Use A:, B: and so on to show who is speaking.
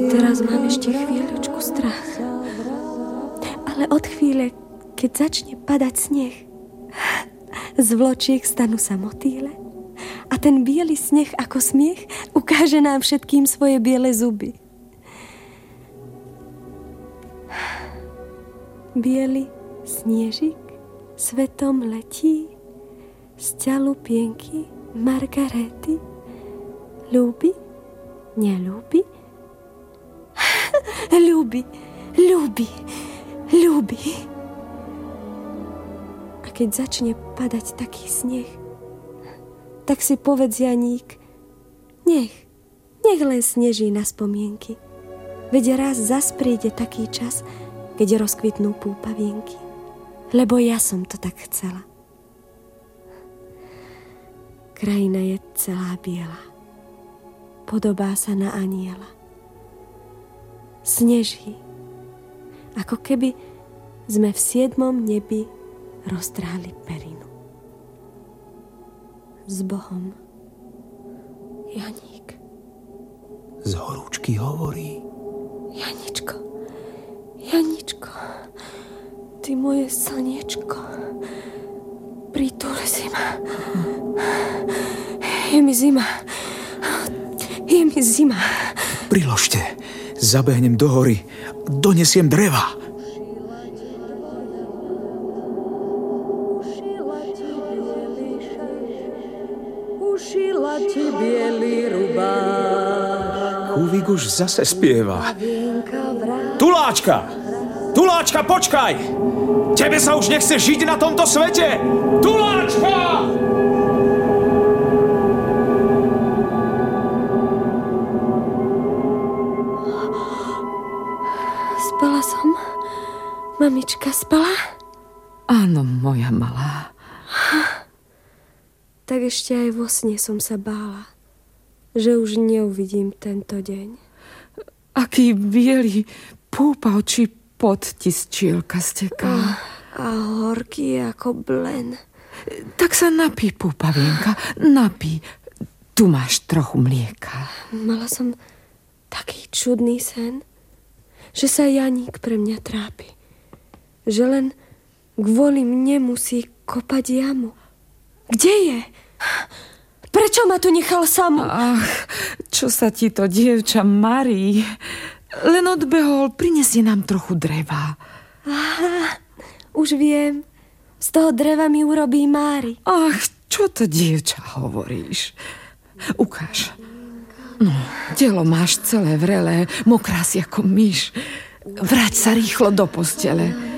A: Teraz mám ešte chvíľočku strach. Ale od chvíle, keď začne padať sneh, z vločiek stanú sa motýle a ten biely sneh ako smiech ukáže nám všetkým svoje biele zuby. Biely sniežik svetom letí z ťalupienky Margarety. Ľúbi? Neľúbi? Ľúbi, ľúbi, ľúbi. A keď začne padať taký sneh, tak si povedz Janík, nech len sneží na spomienky. Veď raz zas príde taký čas, keď rozkvitnú púpavienky. Lebo ja som to tak chcela. Krajina je celá biela. Podobá sa na aniela. Sneží, ako keby sme v 7. nebi roztrhali perinu. S Bohom, Janík.
B: Z horúčky hovorí.
A: Janičko, ty moje slniečko, pritúli si ma. Je mi zima.
B: Priložte, zabehnem do hory, donesiem dreva.
C: Ušila ti bielý rubáš.
B: Kúvik už zase spieva. Tuláčka, počkaj! Tebe sa už nechce žiť na tomto svete! Tuláčka!
A: Spala som? Mamička spala?
D: Áno, moja malá.
A: Tak ešte aj vo sne som sa bála, že už neuvidím tento deň.
D: Aký biely púpav či pot ti z čielka steká.
A: A horký ako blen.
D: Tak sa napí, púpavienka, napí. Tu máš trochu mlieka.
A: Mala som taký čudný sen, že sa Janík pre mňa trápi. Že len kvôli mne musí kopať jamu. Kde je? Prečo ma tu nechal samú?
D: Ach, čo sa ti to dievča marí? Len odbehol, prinesie nám trochu dreva.
A: Aha, už viem. Z toho dreva mi urobí Mári.
D: Ach, čo to, dievča, hovoríš? Ukáž. No, telo máš celé vrelé, mokrá si ako myš. Vrať sa rýchlo do postele.